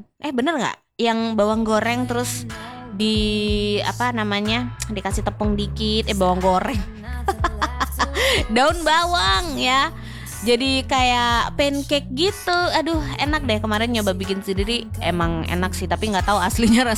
Bener nggak? Yang bawang goreng terus di apa namanya dikasih tepung dikit, bawang goreng, daun bawang ya. Jadi kayak pancake gitu. Aduh, enak deh. Kemarin nyoba bikin sendiri, emang enak sih. Tapi nggak tahu aslinya